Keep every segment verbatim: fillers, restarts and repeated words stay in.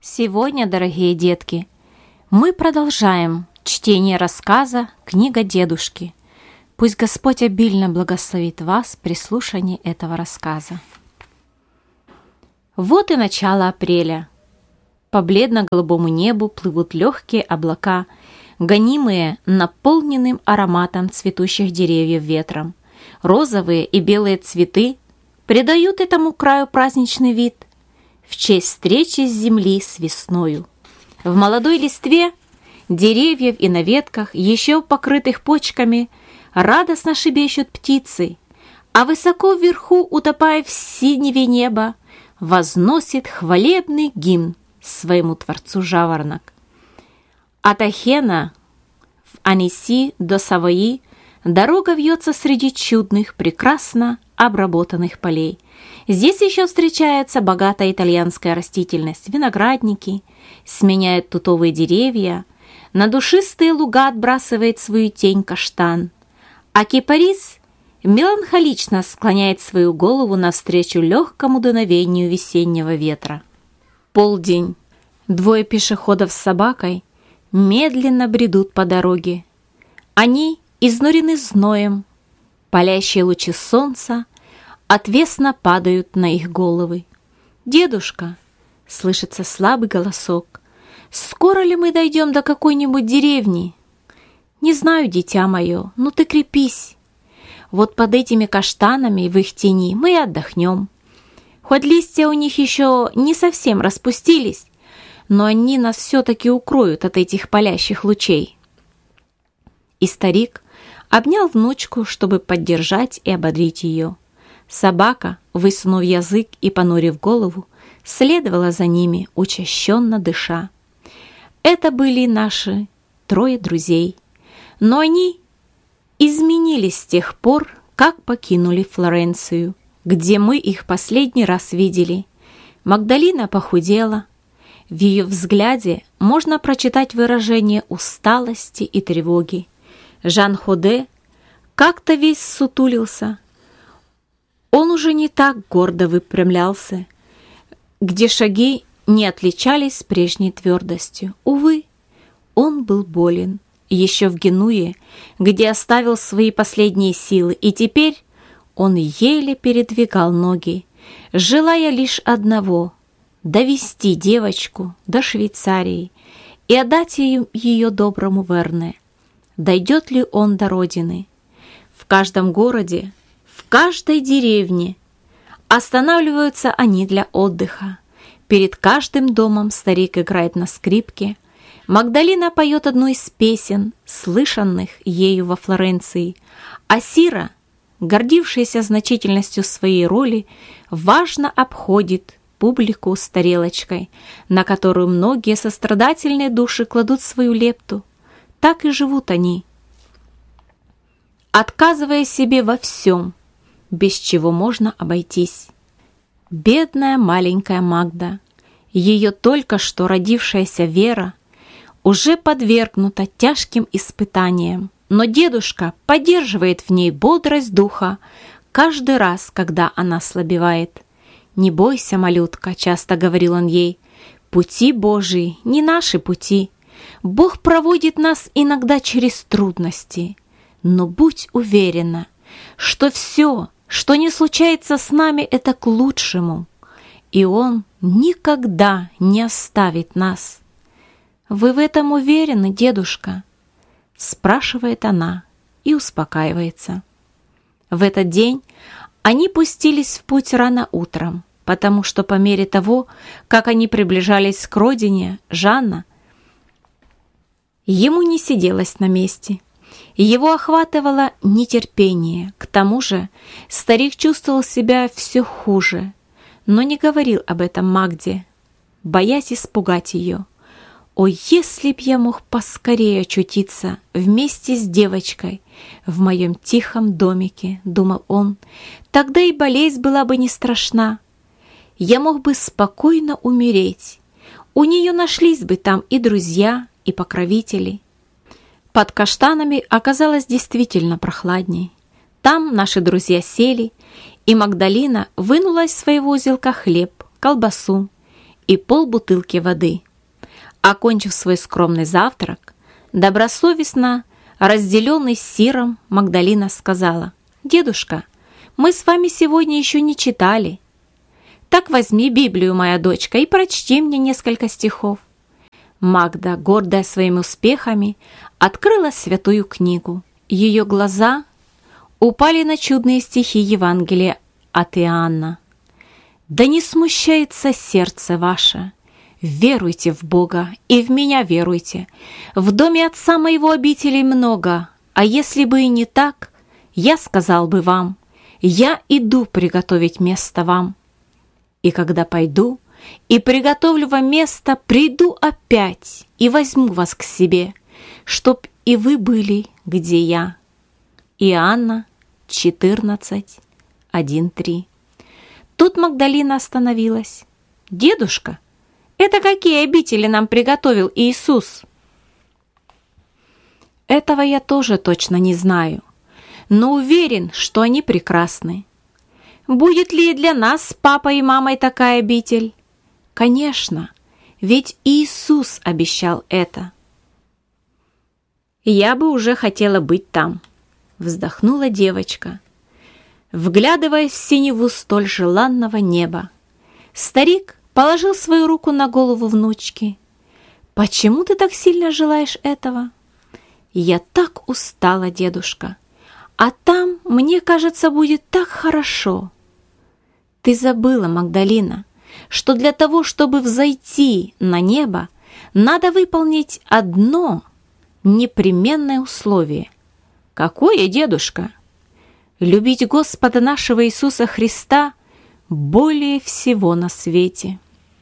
Сегодня, дорогие детки, мы продолжаем чтение рассказа «Книга дедушки». Пусть Господь обильно благословит вас при слушании этого рассказа. Вот и начало апреля. По бледно-голубому небу плывут легкие облака, гонимые наполненным ароматом цветущих деревьев ветром. Розовые и белые цветы придают этому краю праздничный вид в честь встречи с земли с весною. В молодой листве деревьев и на ветках, еще покрытых почками, радостно шебещут птицы, а высоко вверху, утопая в синеве неба, возносит хвалебный гимн своему Творцу жаворонок. От Ахена в Аниси до Савои дорога вьется среди чудных, прекрасно обработанных полей. Здесь еще встречается богатая итальянская растительность, виноградники, сменяют тутовые деревья, на душистые луга отбрасывает свою тень каштан, а кипарис меланхолично склоняет свою голову навстречу легкому дуновению весеннего ветра. Полдень. Двое пешеходов с собакой медленно бредут по дороге. Они изнурены зноем, палящие лучи солнца отвесно падают на их головы. «Дедушка!» — слышится слабый голосок. «Скоро ли мы дойдем до какой-нибудь деревни?» «Не знаю, дитя мое, ну ты крепись. Вот под этими каштанами в их тени мы и отдохнем. Хоть листья у них еще не совсем распустились, но они нас все-таки укроют от этих палящих лучей». И старик обнял внучку, чтобы поддержать и ободрить ее. Собака, высунув язык и понурив голову, следовала за ними, учащенно дыша. Это были наши трое друзей, но они изменились с тех пор, как покинули Флоренцию, где мы их последний раз видели. Магдалина похудела. В ее взгляде можно прочитать выражение усталости и тревоги. Жан Ходе как-то весь сутулился. Он уже не так гордо выпрямлялся, где шаги не отличались прежней твердостью. Увы, он был болен, еще в Генуе, где оставил свои последние силы, и теперь он еле передвигал ноги, желая лишь одного — довести девочку до Швейцарии и отдать ее, ее доброму Верне. Дойдет ли он до родины? В каждом городе, в каждой деревне останавливаются они для отдыха. Перед каждым домом старик играет на скрипке. Магдалина поет одну из песен, слышанных ею во Флоренции, а Сира, гордившаяся значительностью своей роли, важно обходит публику с тарелочкой, на которую многие сострадательные души кладут свою лепту. Так и живут они, отказывая себе во всем, без чего можно обойтись. Бедная маленькая Магда, ее только что родившаяся Вера, уже подвергнута тяжким испытаниям, но дедушка поддерживает в ней бодрость духа каждый раз, когда она слабевает. «Не бойся, малютка», — часто говорил он ей, — «пути Божии не наши пути. Бог проводит нас иногда через трудности, но будь уверена, что все, что не случается с нами, это к лучшему, и Он никогда не оставит нас». «Вы в этом уверены, дедушка?» — спрашивает она и успокаивается. В этот день они пустились в путь рано утром, потому что по мере того, как они приближались к родине Жанна, ему не сиделось на месте. Его охватывало нетерпение. К тому же старик чувствовал себя все хуже, но не говорил об этом Магде, боясь испугать ее. «О, если б я мог поскорее очутиться вместе с девочкой в моем тихом домике», — думал он, — «тогда и болезнь была бы не страшна. Я мог бы спокойно умереть. У нее нашлись бы там и друзья, и покровители». Под каштанами оказалось действительно прохладней. Там наши друзья сели, и Магдалина вынула из своего узелка хлеб, колбасу и полбутылки воды. Окончив свой скромный завтрак, добросовестно разделенный с сиром, Магдалина сказала: «Дедушка, мы с вами сегодня еще не читали. Так возьми Библию, моя дочка, и прочти мне несколько стихов». Магда, гордая своими успехами, открыла святую книгу. Ее глаза упали на чудные стихи Евангелия от Иоанна. «Да не смущается сердце ваше. Веруйте в Бога и в меня веруйте. В доме Отца моего обителей много, а если бы и не так, я сказал бы вам: я иду приготовить место вам. И когда пойду и приготовлю вам место, приду опять и возьму вас к себе, чтоб и вы были, где я». Иоанна четырнадцать, один три. Тут Магдалина остановилась. «Дедушка, это какие обители нам приготовил Иисус?» «Этого я тоже точно не знаю, но уверен, что они прекрасны. Будет ли и для нас с папой и мамой такая обитель? Конечно, ведь Иисус обещал это». «Я бы уже хотела быть там», — вздохнула девочка, вглядываясь в синеву столь желанного неба. Старик положил свою руку на голову внучки. «Почему ты так сильно желаешь этого?» «Я так устала, дедушка, а там, мне кажется, будет так хорошо». «Ты забыла, Магдалина, что для того, чтобы взойти на небо, надо выполнить одно непременное условие». «Какое, дедушка?» «Любить Господа нашего Иисуса Христа более всего на свете».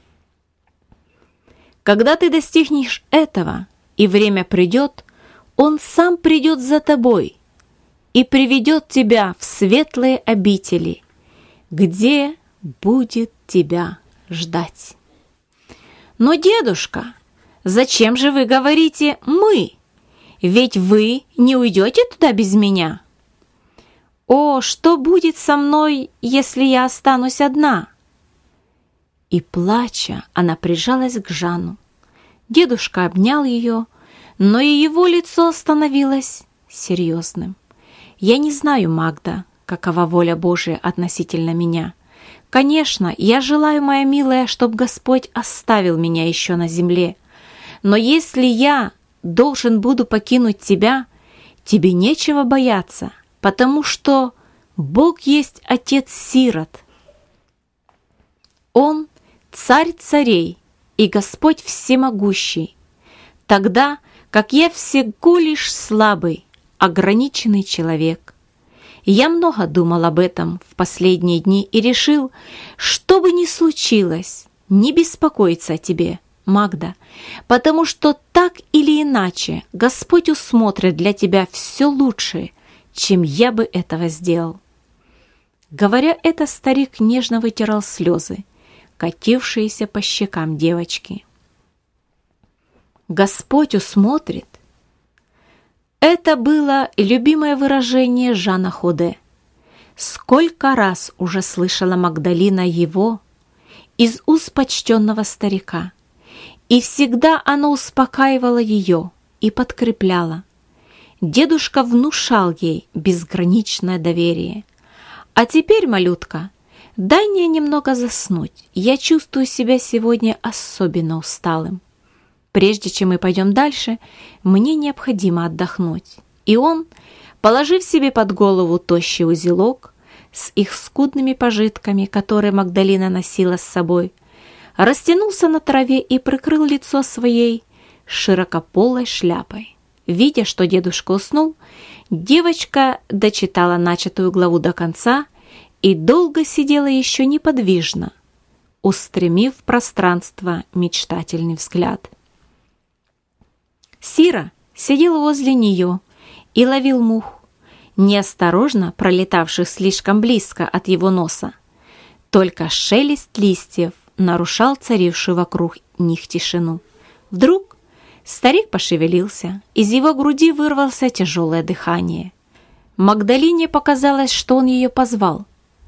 Когда ты достигнешь этого, и время придет, Он сам придет за тобой и приведет тебя в светлые обители, где будет тебя ждать. «Но, дедушка, зачем же вы говорите «мы»? Ведь вы не уйдете туда без меня». «О, что будет со мной, если я останусь одна?» И, плача, она прижалась к Жану. Дедушка обнял ее, но и его лицо становилось серьезным. «Я не знаю, Магда, какова воля Божия относительно меня. Конечно, я желаю, моя милая, чтобы Господь оставил меня еще на земле. Но если я должен буду покинуть тебя, тебе нечего бояться, потому что Бог есть Отец-сирот. Он Царь царей и Господь всемогущий, тогда как я всего лишь слабый, ограниченный человек. Я много думал об этом в последние дни и решил, что бы ни случилось, не беспокоиться о тебе, Магда, потому что так или иначе Господь усмотрит для тебя все лучшее, чем я бы этого сделал». Говоря это, старик нежно вытирал слезы, катившиеся по щекам девочки. «Господь усмотрит». Это было любимое выражение Жана Ходе. Сколько раз уже слышала Магдалина его из уст почтенного старика, и всегда оно успокаивало ее и подкрепляло. Дедушка внушал ей безграничное доверие. «А теперь, малютка, дай мне немного заснуть. Я чувствую себя сегодня особенно усталым. Прежде чем мы пойдем дальше, мне необходимо отдохнуть». И он, положив себе под голову тощий узелок с их скудными пожитками, которые Магдалина носила с собой, растянулся на траве и прикрыл лицо своей широкополой шляпой. Видя, что дедушка уснул, девочка дочитала начатую главу до конца и долго сидела еще неподвижно, устремив в пространство мечтательный взгляд. Сира сидел возле нее и ловил мух, неосторожно пролетавших слишком близко от его носа. Только шелест листьев нарушал царившую вокруг них тишину. Вдруг старик пошевелился, из его груди вырвался тяжелое дыхание. Магдалине показалось, что он ее позвал.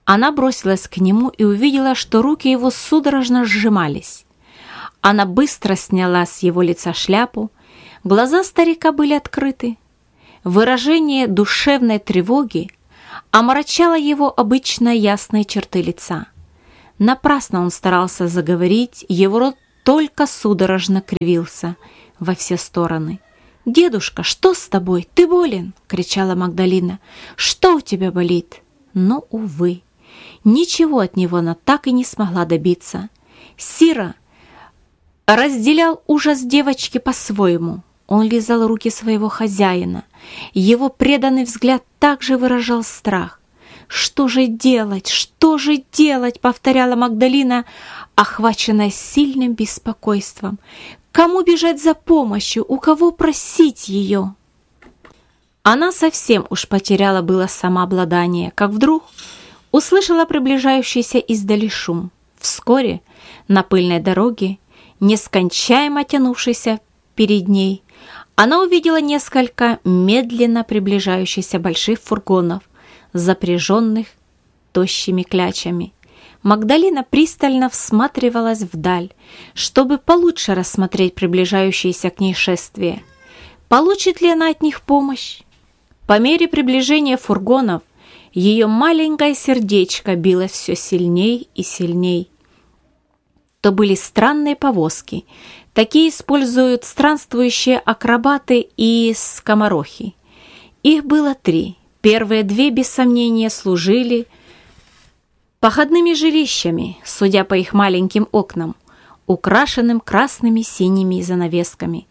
Она бросилась к нему и увидела, что руки его судорожно сжимались. Она быстро сняла с его лица шляпу. Глаза старика были открыты. Выражение душевной тревоги омрачало его обычно ясные черты лица. Напрасно он старался заговорить, его рот только судорожно кривился во все стороны. «Дедушка, что с тобой? Ты болен?» — кричала Магдалина. «Что у тебя болит?» Но, увы, ничего от него она так и не смогла добиться. Сиро разделял ужас девочки по-своему. Он лизал руки своего хозяина. Его преданный взгляд также выражал страх. «Что же делать? Что же делать?» — повторяла Магдалина, охваченная сильным беспокойством. «Кому бежать за помощью? У кого просить ее?» Она совсем уж потеряла было самообладание, как вдруг услышала приближающийся издали шум. Вскоре на пыльной дороге, нескончаемо тянувшейся перед ней, она увидела несколько медленно приближающихся больших фургонов, запряженных тощими клячами. Магдалина пристально всматривалась вдаль, чтобы получше рассмотреть приближающееся к ней шествие. Получит ли она от них помощь? По мере приближения фургонов ее маленькое сердечко билось все сильней и сильней. То были странные повозки. Такие используют странствующие акробаты и скоморохи. Их было три. Первые две, без сомнения, служили походными жилищами, судя по их маленьким окнам, украшенным красными синими занавесками,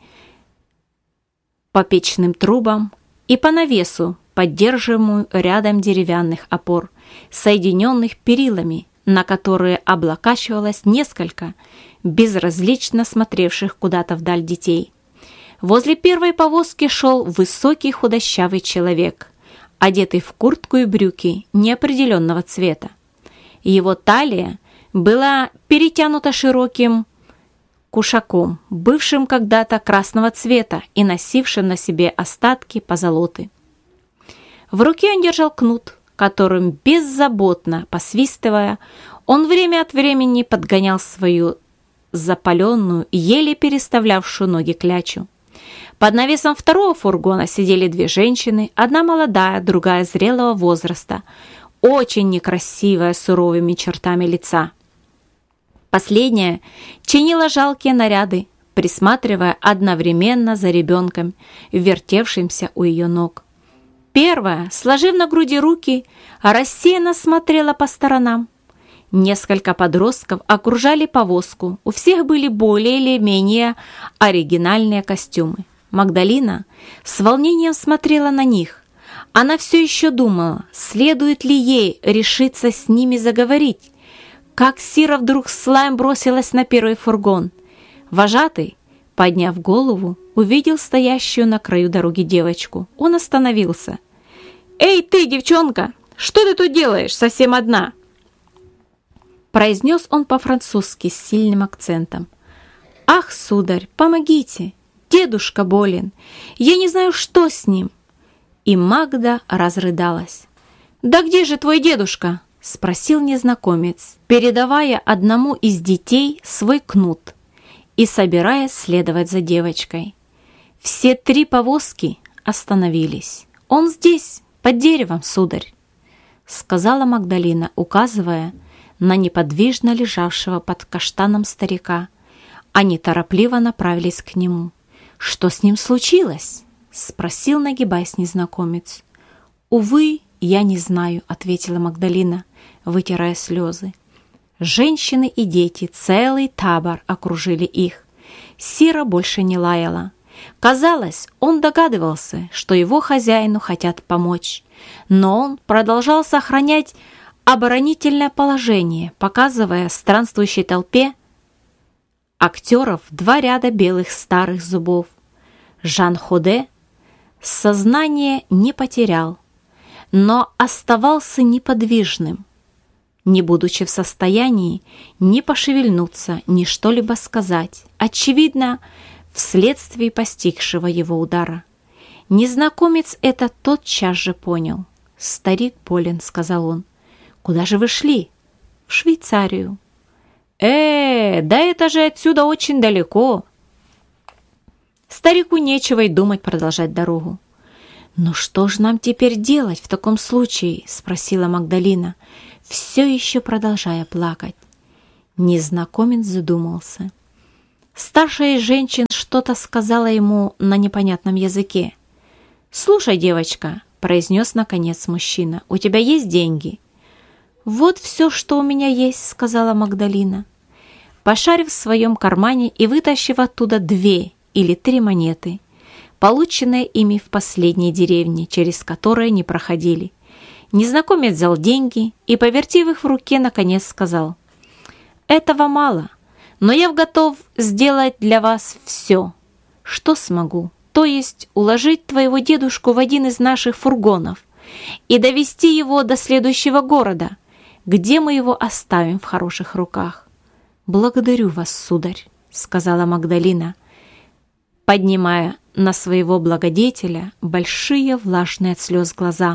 по печным трубам и по навесу, поддерживаемую рядом деревянных опор, соединенных перилами, на которые облокачивалось несколько безразлично смотревших куда-то вдаль детей. Возле первой повозки шел высокий худощавый человек, одетый в куртку и брюки неопределенного цвета. Его талия была перетянута широким кушаком, бывшим когда-то красного цвета и носившим на себе остатки позолоты. В руке он держал кнут, которым, беззаботно посвистывая, он время от времени подгонял свою запаленную, еле переставлявшую ноги клячу. Под навесом второго фургона сидели две женщины, одна молодая, другая зрелого возраста, очень некрасивая, с суровыми чертами лица. Последняя чинила жалкие наряды, присматривая одновременно за ребенком, вертевшимся у ее ног. Первая, сложив на груди руки, рассеянно смотрела по сторонам. Несколько подростков окружали повозку, у всех были более или менее оригинальные костюмы. Магдалина с волнением смотрела на них. Она все еще думала, следует ли ей решиться с ними заговорить, как Сира вдруг с лаем бросилась на первый фургон. Вожатый, подняв голову, увидел стоящую на краю дороги девочку. Он остановился. «Эй, ты, девчонка, что ты тут делаешь, совсем одна?» Произнес он по-французски с сильным акцентом. «Ах, сударь, помогите! Дедушка болен! Я не знаю, что с ним!» И Магда разрыдалась. «Да где же твой дедушка?» — спросил незнакомец, передавая одному из детей свой кнут и собираясь следовать за девочкой. Все три повозки остановились. «Он здесь, под деревом, сударь», — сказала Магдалина, указывая на неподвижно лежавшего под каштаном старика. Они торопливо направились к нему. «Что с ним случилось?» — спросил, нагибаясь, незнакомец. «Увы, я не знаю», — ответила Магдалина, вытирая слезы. Женщины и дети, целый табор окружили их. Сира больше не лаяла. Казалось, он догадывался, что его хозяину хотят помочь, но он продолжал сохранять оборонительное положение, показывая странствующей толпе актеров два ряда белых старых зубов. Жан Ходе сознание не потерял, но оставался неподвижным, не будучи в состоянии ни пошевельнуться, ни что-либо сказать, очевидно, вследствие постигшего его удара. Незнакомец это тотчас же понял. «Старик болен», — сказал он. Куда же вы шли? В Швейцарию. Э, да это же отсюда очень далеко. Старику нечего и думать продолжать дорогу. «Ну что же нам теперь делать в таком случае?» – спросила Магдалина, все еще продолжая плакать. Незнакомец задумался. Старшая из женщин что-то сказала ему на непонятном языке. «Слушай, девочка», – произнес наконец мужчина, – «у тебя есть деньги?» «Вот все, что у меня есть», – сказала Магдалина, пошарив в своем кармане и вытащив оттуда две или три монеты, полученные ими в последней деревне, через которые не проходили. Незнакомец взял деньги и, повертев их в руке, наконец сказал: «Этого мало, но я готов сделать для вас все, что смогу, то есть уложить твоего дедушку в один из наших фургонов и довести его до следующего города, где мы его оставим в хороших руках». «Благодарю вас, сударь», — сказала Магдалина, поднимая на своего благодетеля большие влажные от слез глаза,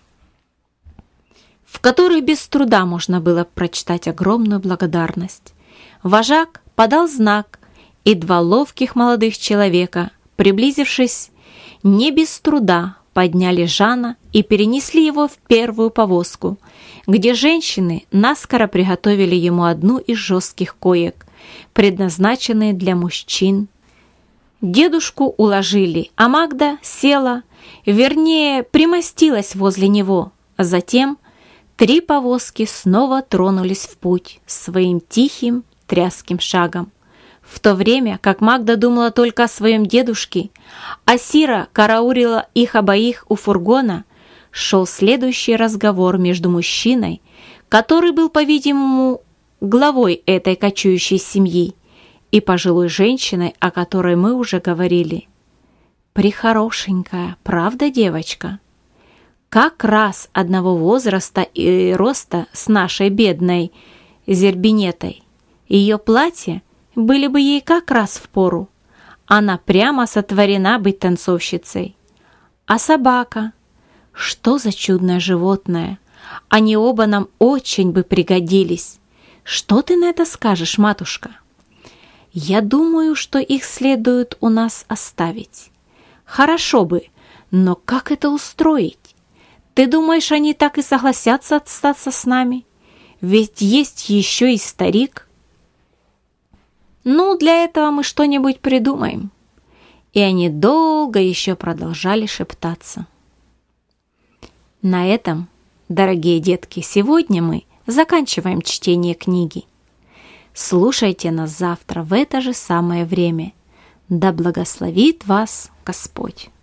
в которых без труда можно было прочитать огромную благодарность. Вожак подал знак, и два ловких молодых человека, приблизившись, не без труда подняли Жана и перенесли его в первую повозку, где женщины наскоро приготовили ему одну из жестких коек, предназначенные для мужчин. Дедушку уложили, а Магда села, вернее, примостилась возле него, а затем три повозки снова тронулись в путь своим тихим тряским шагом. В то время как Магда думала только о своем дедушке, а Сира караулила их обоих у фургона, шел следующий разговор между мужчиной, который был, по-видимому, главой этой кочующей семьи, и пожилой женщиной, о которой мы уже говорили. «Прехорошенькая, правда, девочка? Как раз одного возраста и роста с нашей бедной Зербинетой. Ее платье были бы ей как раз впору. Она прямо сотворена быть танцовщицей. А собака? Что за чудное животное? Они оба нам очень бы пригодились. Что ты на это скажешь, матушка?» «Я думаю, что их следует у нас оставить. Хорошо бы, но как это устроить? Ты думаешь, они так и согласятся остаться с нами? Ведь есть еще и старик». «Ну, для этого мы что-нибудь придумаем». И они долго еще продолжали шептаться. На этом, дорогие детки, сегодня мы заканчиваем чтение книги. Слушайте нас завтра в это же самое время. Да благословит вас Господь!